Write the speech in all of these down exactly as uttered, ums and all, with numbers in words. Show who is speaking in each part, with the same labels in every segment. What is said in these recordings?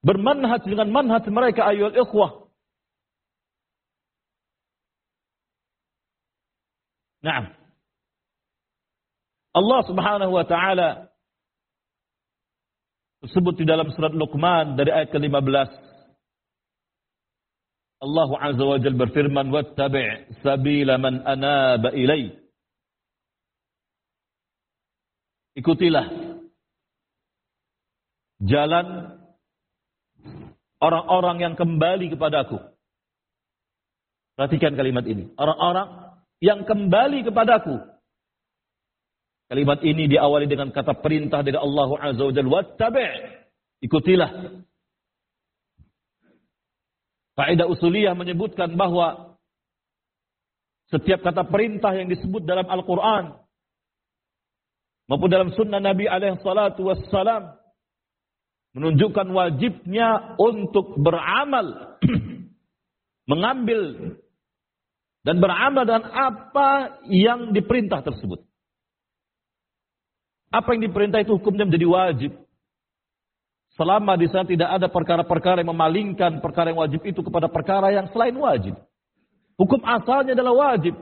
Speaker 1: bermanhaj dengan manhaj mereka ayyuhal ikhwah. Naam. Allah Subhanahu wa taala disebut di dalam surat Luqman dari ayat ke lima belas. Allah Azza wa Jalla berfirman, "Wattabi' sabila man anaba ilai." Ikutilah jalan orang-orang yang kembali kepadaku. Perhatikan kalimat ini. Orang-orang yang kembali kepadaku. Kalimat ini diawali dengan kata perintah dari Allah Azza wa Jalla. Wattabi'. Ikutilah. Kaidah usuliyah menyebutkan bahwa setiap kata perintah yang disebut dalam Al-Quran maupun dalam sunnah Nabi alaihi salatu wassalam menunjukkan wajibnya untuk beramal, mengambil dan beramal dengan apa yang diperintah tersebut. Apa yang diperintah itu hukumnya menjadi wajib. Selama di sana tidak ada perkara-perkara yang memalingkan perkara yang wajib itu kepada perkara yang selain wajib. Hukum asalnya adalah wajib.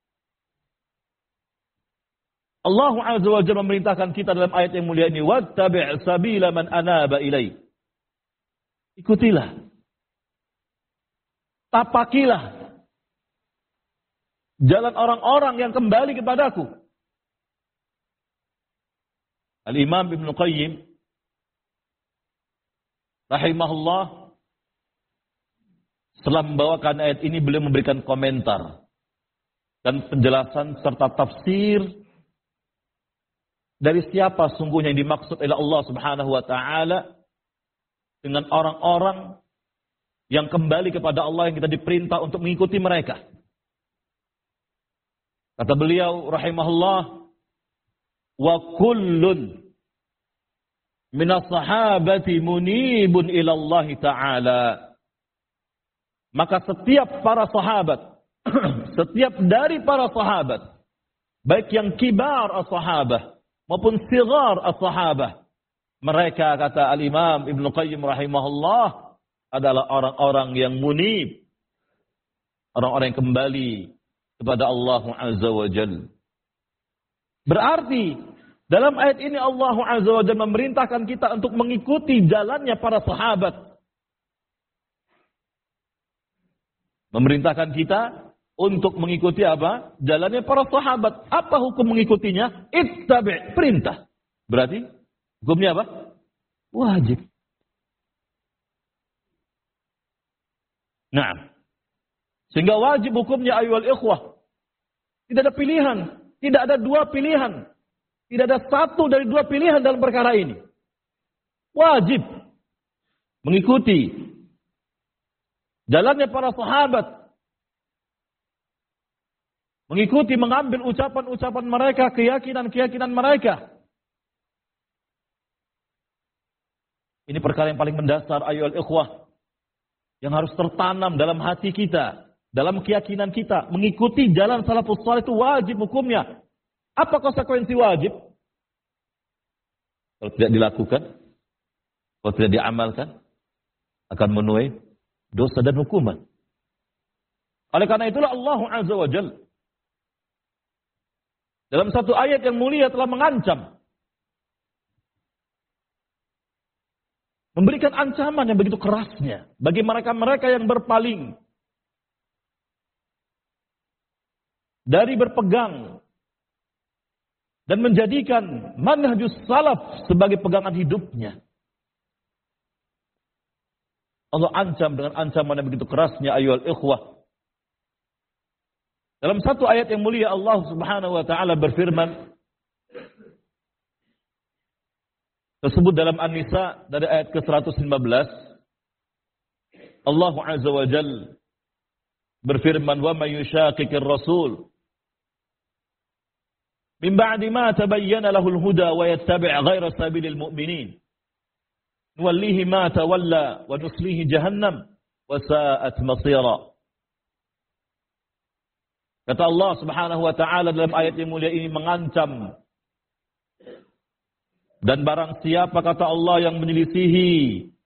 Speaker 1: Allah Azza wa Jalla memerintahkan kita dalam ayat yang mulia ini, wattabi' sabila man anaba ilai. Ikutilah. Tapakilah jalan orang-orang yang kembali kepadaku. Al-Imam Ibn Qayyim rahimahullah setelah membawakan ayat ini beliau memberikan komentar dan penjelasan serta tafsir dari siapa sungguhnya yang dimaksud oleh Allah Subhanahu wa taala dengan orang-orang yang kembali kepada Allah yang kita diperintah untuk mengikuti mereka. Kata beliau rahimahullah, wa kullun minas sahabati munibun ila Allah taala. Maka setiap para sahabat, setiap dari para sahabat, baik yang kibar as-sahabah maupun sigar as-sahabah, mereka kata Al-Imam Ibn Qayyim rahimahullah adalah orang-orang yang munib, orang-orang yang kembali kepada Allah Azza wa Jalla. Berarti dalam ayat ini Allah Azza wa Jalla memerintahkan kita untuk mengikuti jalannya para sahabat. Memerintahkan kita untuk mengikuti apa? Jalannya para sahabat. Apa hukum mengikutinya? Ittabi', perintah. Berarti hukumnya apa? Wajib. Nah, sehingga wajib hukumnya ayyuhal ikhwah. Tidak ada pilihan, tidak ada dua pilihan. Tidak ada satu dari dua pilihan dalam perkara ini. Wajib mengikuti jalannya para sahabat. Mengikuti, mengambil ucapan-ucapan mereka, keyakinan-keyakinan mereka. Ini perkara yang paling mendasar ayyuhal ikhwah. Yang harus tertanam dalam hati kita, dalam keyakinan kita. Mengikuti jalan salafus salih itu wajib hukumnya. Apa konsekuensi wajib? Kalau tidak dilakukan, kalau tidak diamalkan, akan menuai dosa dan hukuman. Oleh karena itulah Allah Azza wa Jalla dalam satu ayat yang mulia telah mengancam, memberikan ancaman yang begitu kerasnya bagi mereka-mereka yang berpaling dari berpegang dan menjadikan manhajus salaf sebagai pegangan hidupnya. Allah ancam dengan ancaman yang begitu kerasnya ayyuhal ikhwah. Dalam satu ayat yang mulia Allah Subhanahu wa taala berfirman, tersebut dalam An-Nisa dari ayat ke seratus lima belas. Allah Azza wa Jalla berfirman, "Wa may yushaqiqir rasul min ba'di ma tabayyana lahul huda wa yattabi' ghayra sabilil mu'minin nuwallihi ma tawalla wa nuslihi jahannam wa sa'at masira." Kata Allah Subhanahu wa taala dalam ayat yang mulia ini mengancam, dan barang siapa kata Allah yang menyelisihi